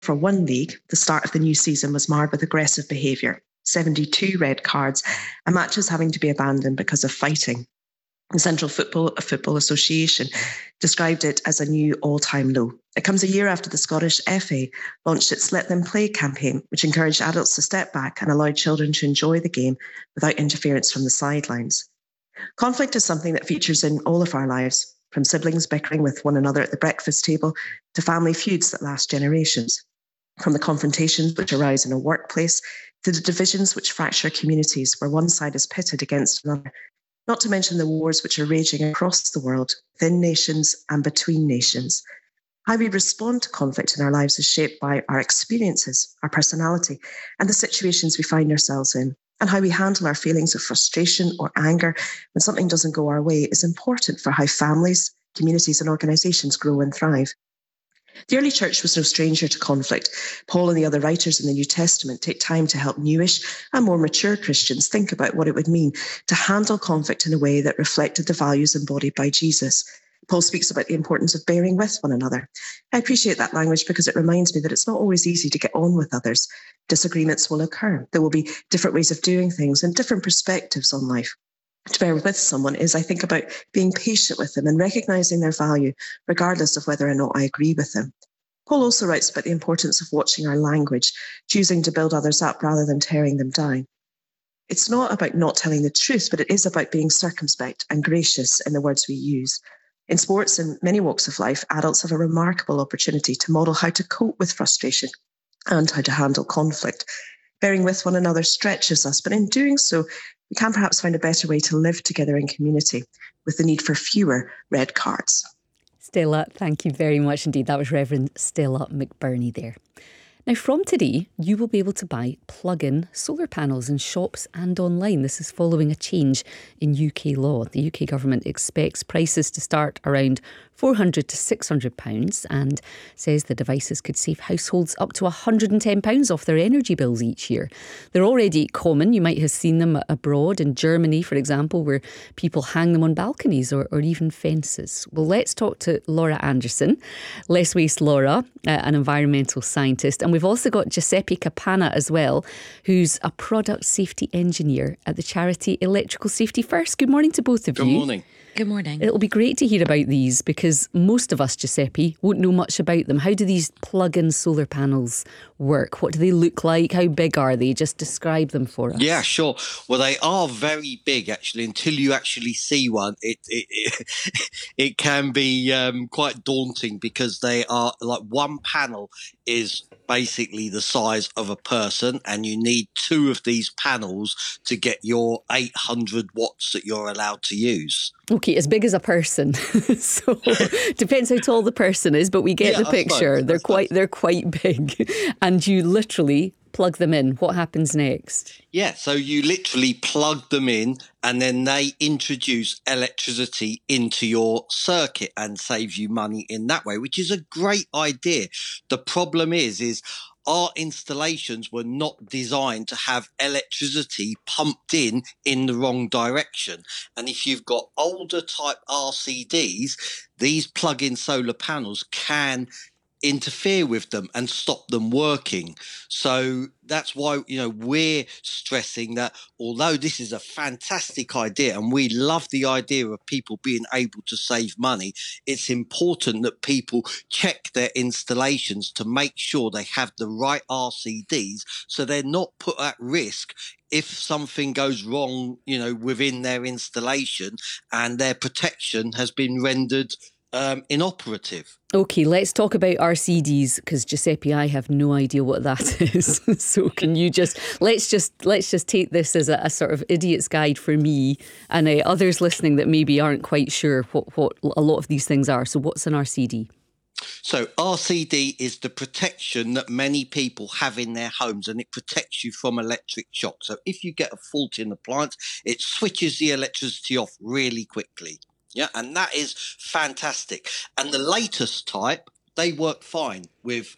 for one league, the start of the new season was marred with aggressive behaviour, 72 red cards, and matches having to be abandoned because of fighting. The Central Football Association described it as a new all-time low. It comes a year after the Scottish FA launched its Let Them Play campaign, which encouraged adults to step back and allow children to enjoy the game without interference from the sidelines. Conflict is something that features in all of our lives, from siblings bickering with one another at the breakfast table to family feuds that last generations, from the confrontations which arise in a workplace to the divisions which fracture communities where one side is pitted against another. Not to mention the wars which are raging across the world, within nations and between nations. How we respond to conflict in our lives is shaped by our experiences, our personality, and the situations we find ourselves in. And how we handle our feelings of frustration or anger when something doesn't go our way is important for how families, communities, and organisations grow and thrive. The early church was no stranger to conflict. Paul and the other writers in the New Testament take time to help newish and more mature Christians think about what it would mean to handle conflict in a way that reflected the values embodied by Jesus. Paul speaks about the importance of bearing with one another. I appreciate that language because it reminds me that it's not always easy to get on with others. Disagreements will occur. There will be different ways of doing things and different perspectives on life. To bear with someone is, I think, about being patient with them and recognising their value, regardless of whether or not I agree with them. Paul also writes about the importance of watching our language, choosing to build others up rather than tearing them down. It's not about not telling the truth, but it is about being circumspect and gracious in the words we use. In sports and many walks of life, adults have a remarkable opportunity to model how to cope with frustration and how to handle conflict. Bearing with one another stretches us, but in doing so, we can perhaps find a better way to live together in community with the need for fewer red cards. Stella, thank you very much indeed. That was Reverend Stella McBurney there. Now, from today, you will be able to buy plug-in solar panels in shops and online. This is following a change in UK law. The UK government expects prices to start around £400 to £600 and says the devices could save households up to £110 off their energy bills each year. They're already common. You might have seen them abroad in Germany, for example, where people hang them on balconies or even fences. Well, let's talk to Laura Anderson, Less Waste Laura, an environmental scientist. And we've also got Giuseppe Capana as well, who's a product safety engineer at the charity Electrical Safety First. Good morning to both of you. Good morning. Good morning. It'll be great to hear about these because most of us, Giuseppe, won't know much about them. How do these plug-in solar panels work? What do they look like? How big are they? Just describe them for us. Yeah, sure. Well, they are very big, actually. Until you actually see one, it can be quite daunting because they are like one panel is basically the size of a person, and you need two of these panels to get your 800 watts that you're allowed to use. Okay, as big as a person. So depends how tall the person is, but we get the picture. They're quite big. And you literally plug them in. What happens next? Yeah, so you literally plug them in and then they introduce electricity into your circuit and saves you money in that way, which is a great idea. The problem is our installations were not designed to have electricity pumped in the wrong direction. And if you've got older type RCDs, these plug-in solar panels can interfere with them and stop them working. So that's why, we're stressing that although this is a fantastic idea and we love the idea of people being able to save money, it's important that people check their installations to make sure they have the right RCDs so they're not put at risk if something goes wrong, within their installation and their protection has been rendered inoperative. Okay, let's talk about RCDs because Giuseppe, I have no idea what that is. So can you let's just take this as a sort of idiot's guide for me and others listening that maybe aren't quite sure what a lot of these things are. So what's an RCD? So RCD is the protection that many people have in their homes, and it protects you from electric shock. So if you get a fault in the appliance, it switches the electricity off really quickly. Yeah, and that is fantastic. And the latest type, they work fine with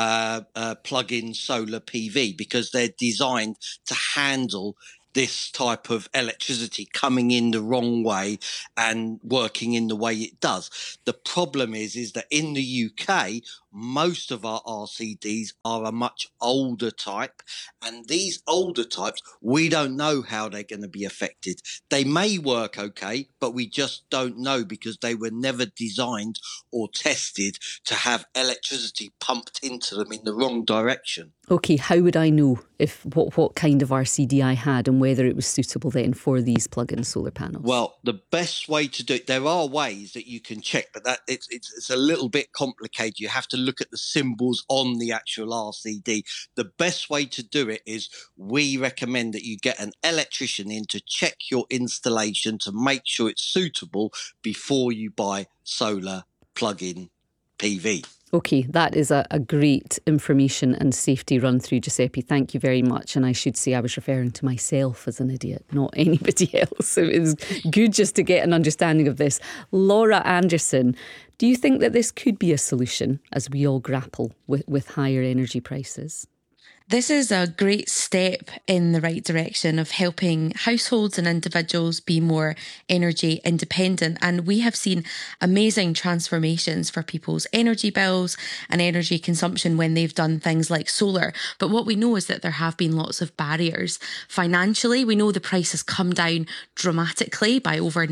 plug-in solar PV because they're designed to handle this type of electricity coming in the wrong way and working in the way it does. The problem is that in the UK, most of our RCDs are a much older type, and these older types, we don't know how they're going to be affected. They may work okay, but we just don't know because they were never designed or tested to have electricity pumped into them in the wrong direction. Okay, how would I know if what kind of RCD I had and whether it was suitable then for these plug-in solar panels? Well, the best way to do it, there are ways that you can check, but that it's a little bit complicated. You have to look at the symbols on the actual RCD. The best way to do it is we recommend that you get an electrician in to check your installation to make sure it's suitable before you buy solar plug-in PV. Okay, that is a great information and safety run through, Giuseppe. Thank you very much. And I should say I was referring to myself as an idiot, not anybody else. So it was good just to get an understanding of this. Laura Anderson, do you think that this could be a solution as we all grapple with higher energy prices? This is a great step in the right direction of helping households and individuals be more energy independent. And we have seen amazing transformations for people's energy bills and energy consumption when they've done things like solar. But what we know is that there have been lots of barriers. Financially, we know the price has come down dramatically by over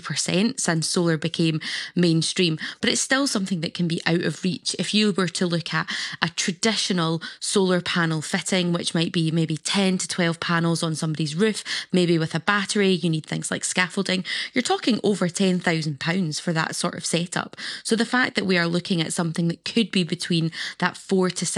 90% since solar became mainstream. But it's still something that can be out of reach. If you were to look at a traditional solar panel fitting, which might be maybe 10 to 12 panels on somebody's roof, maybe with a battery, you need things like scaffolding. You're talking over £10,000 for that sort of setup. So the fact that we are looking at something that could be between that £400 to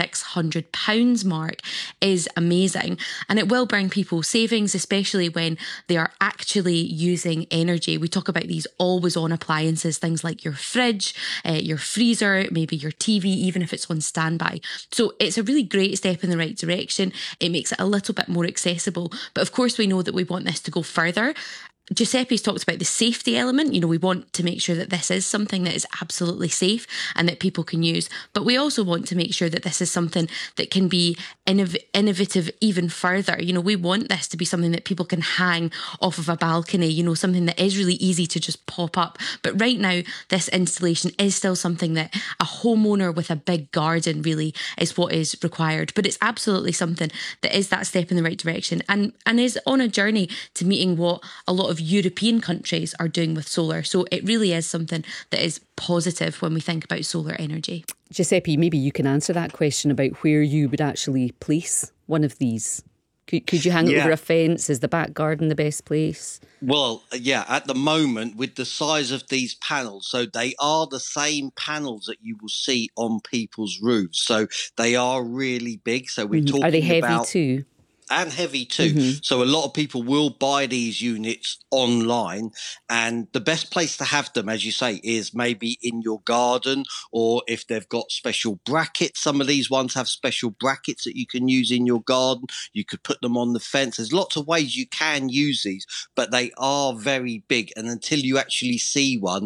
£600 mark is amazing. And it will bring people savings, especially when they are actually using energy. We talk about these always on appliances, things like your fridge, your freezer, maybe your TV, even if it's on standby. So it's a really great step in the right direction. It makes it a little bit more accessible. But of course, we know that we want this to go further. Giuseppe's talked about the safety element. You know, we want to make sure that this is something that is absolutely safe and that people can use. But we also want to make sure that this is something that can be innovative even further. You know, we want this to be something that people can hang off of a balcony, you know, something that is really easy to just pop up. But right now, this installation is still something that a homeowner with a big garden really is what is required. But it's absolutely something that is that step in the right direction and is on a journey to meeting what a lot of European countries are doing with solar. So it really is something that is positive when we think about solar energy. Giuseppe, maybe you can answer that question about where you would actually place one of these. Could you hang it over a fence? Is the back garden the best place? Well, yeah, at the moment, with the size of these panels, so they are the same panels that you will see on people's roofs. So they are really big. So we're talking about... Are they heavy too? And heavy too. So a lot of people will buy these units online, and the best place to have them, as you say, is maybe in your garden, or if they've got special brackets. Some of these ones have special brackets that you can use in your garden. You could put them on the fence. There's lots of ways you can use these, but they are very big. And until you actually see one,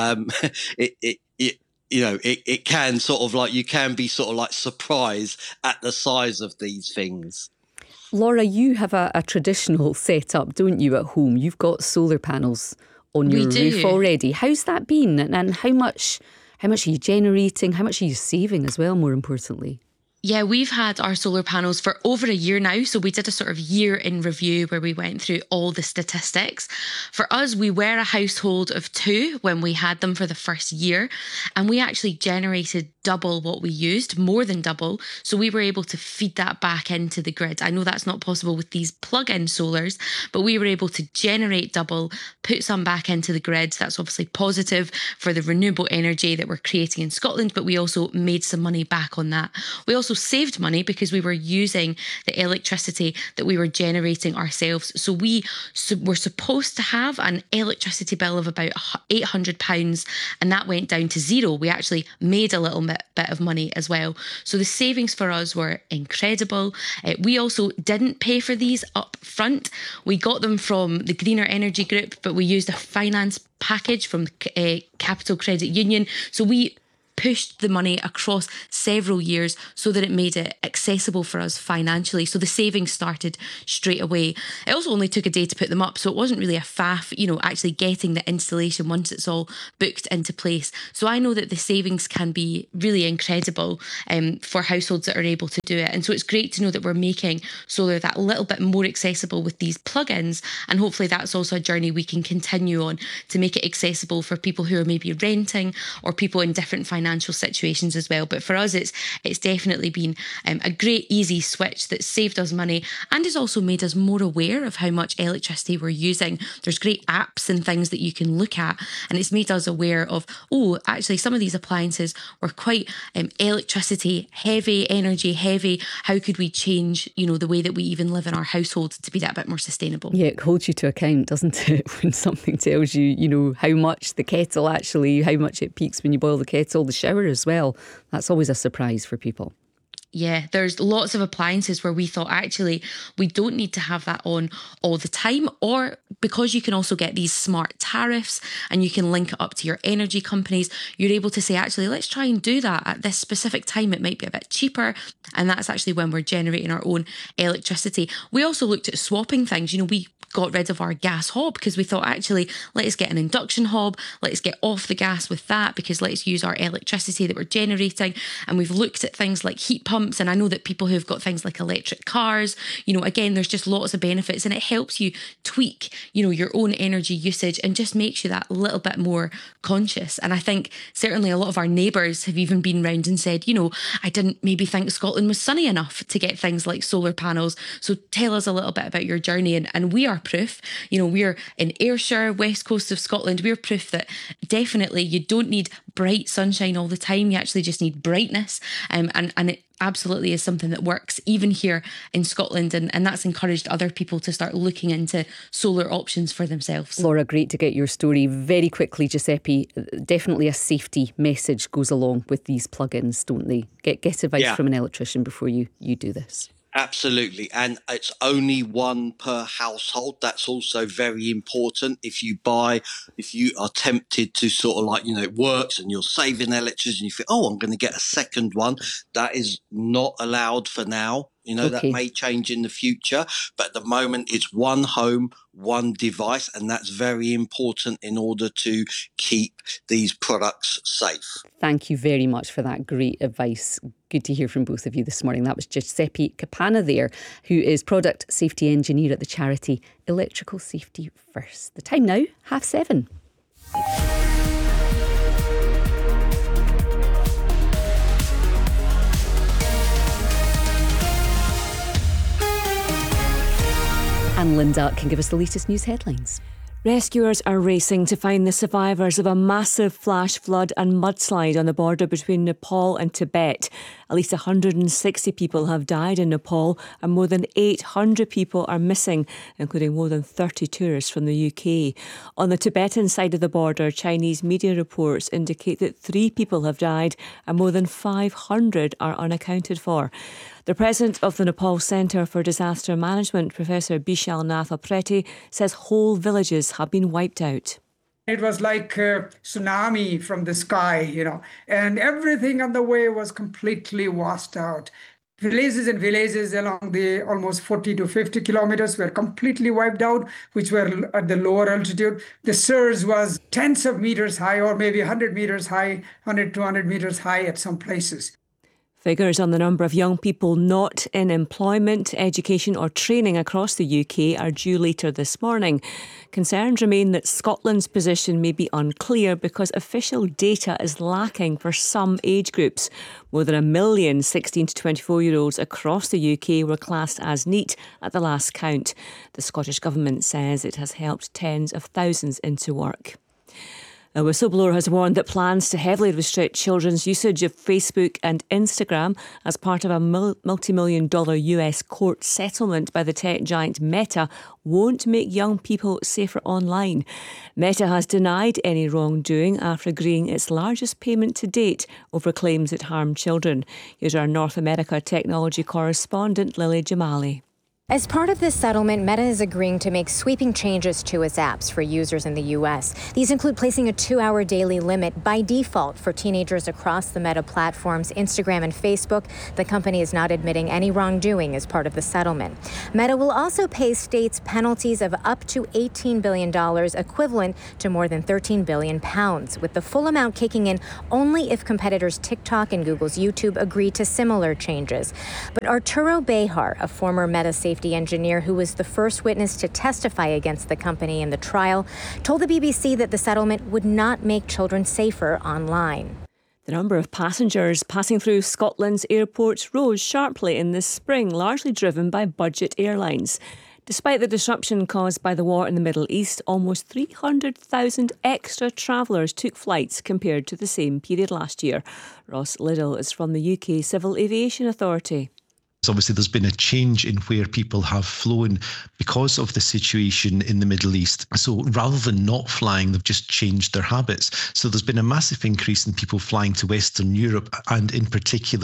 it can sort of like, you can be sort of like surprised at the size of these things. Laura, you have a traditional setup, don't you, at home? You've got solar panels on your roof already. How's that been? And how much are you generating? How much are you saving as well, more importantly? Yeah, we've had our solar panels for over a year now. So we did a sort of year in review where we went through all the statistics. For us, we were a household of 2 when we had them for the first year. And we actually generated double what we used, more than double. So we were able to feed that back into the grid. I know that's not possible with these plug-in solars, but we were able to generate double, put some back into the grid. That's obviously positive for the renewable energy that we're creating in Scotland, but we also made some money back on that. We also saved money because we were using the electricity that we were generating ourselves. So we were supposed to have an electricity bill of about £800, and that went down to 0. We actually made a little bit of money as well. So the savings for us were incredible. We also didn't pay for these up front. We got them from the Greener Energy Group, but we used a finance package from Capital Credit Union. So we pushed the money across several years so that it made it accessible for us financially. So the savings started straight away. It also only took a day to put them up, so it wasn't really a faff, actually getting the installation once it's all booked into place. So I know that the savings can be really incredible for households that are able to do it. And so it's great to know that we're making solar that little bit more accessible with these plugins. And hopefully that's also a journey we can continue on to make it accessible for people who are maybe renting or people in different financial situations as well. But for us, it's definitely been a great easy switch that's saved us money and has also made us more aware of how much electricity we're using. There's great apps and things that you can look at, and it's made us aware of, actually some of these appliances were quite electricity heavy, energy heavy. How could we change, the way that we even live in our household to be that bit more sustainable? Yeah, it holds you to account, doesn't it? When something tells you, how much the kettle actually, how much it peaks when you boil the kettle, the shower as well. That's always a surprise for people. Yeah, there's lots of appliances where we thought actually we don't need to have that on all the time, or because you can also get these smart tariffs and you can link it up to your energy companies, you're able to say, actually, let's try and do that at this specific time. It might be a bit cheaper. And that's actually when we're generating our own electricity. We also looked at swapping things. We got rid of our gas hob because we thought, actually, let's get an induction hob. Let's get off the gas with that because let's use our electricity that we're generating. And we've looked at things like heat pumps. And I know that people who've got things like electric cars, again, there's just lots of benefits, and it helps you tweak, your own energy usage and just makes you that little bit more conscious. And I think certainly a lot of our neighbours have even been round and said, I didn't maybe think Scotland was sunny enough to get things like solar panels. So tell us a little bit about your journey. And we are proof, we're in Ayrshire, west coast of Scotland. We're proof that definitely you don't need bright sunshine all the time. You actually just need brightness. And it absolutely is something that works even here in Scotland, and that's encouraged other people to start looking into solar options for themselves. Laura, great to get your story. Very quickly, Giuseppe, definitely a safety message goes along with these plugins, don't they? Get advice from an electrician before you do this. Absolutely. And it's only one per household. That's also very important. If you are tempted to sort of it works and you're saving electricity and you think, I'm going to get a second one, that is not allowed for now. That may change in the future, but at the moment it's one home, one device, and that's very important in order to keep these products safe. Thank you very much for that great advice. Good to hear from both of you this morning. That was Giuseppe Capanna there, who is Product Safety Engineer at the charity Electrical Safety First. The time now, 7:30. And Linda can give us the latest news headlines. Rescuers are racing to find the survivors of a massive flash flood and mudslide on the border between Nepal and Tibet. At least 160 people have died in Nepal and more than 800 people are missing, including more than 30 tourists from the UK. On the Tibetan side of the border, Chinese media reports indicate that 3 people have died and more than 500 are unaccounted for. The president of the Nepal Centre for Disaster Management, Professor Bishal Nath Apreti, says whole villages have been wiped out. It was like a tsunami from the sky, and everything on the way was completely washed out. Villages and villages along the almost 40 to 50 kilometers were completely wiped out, which were at the lower altitude. The surge was tens of meters high, or maybe 100 meters high, 100, 200 meters high at some places. Figures on the number of young people not in employment, education or training across the UK are due later this morning. Concerns remain that Scotland's position may be unclear because official data is lacking for some age groups. More than 1 million 16 to 24-year-olds across the UK were classed as NEET at the last count. The Scottish Government says it has helped tens of thousands into work. A whistleblower has warned that plans to heavily restrict children's usage of Facebook and Instagram as part of a multi-million-dollar US court settlement by the tech giant Meta won't make young people safer online. Meta has denied any wrongdoing after agreeing its largest payment to date over claims it harmed children. Here's our North America technology correspondent Lily Jamali. As part of this settlement, Meta is agreeing to make sweeping changes to its apps for users in the U.S. These include placing a 2-hour daily limit by default for teenagers across the Meta platforms, Instagram and Facebook. The company is not admitting any wrongdoing as part of the settlement. Meta will also pay states penalties of up to $18 billion, equivalent to more than 13 billion pounds, with the full amount kicking in only if competitors TikTok and Google's YouTube agree to similar changes. But Arturo Bejar, a former Meta safety engineer who was the first witness to testify against the company in the trial, told the BBC that the settlement would not make children safer online. The number of passengers passing through Scotland's airports rose sharply in this spring, largely driven by budget airlines. Despite the disruption caused by the war in the Middle East, almost 300,000 extra travellers took flights compared to the same period last year. Ross Liddell is from the UK Civil Aviation Authority. Obviously, there's been a change in where people have flown because of the situation in the Middle East. So rather than not flying, they've just changed their habits. So there's been a massive increase in people flying to Western Europe and in particular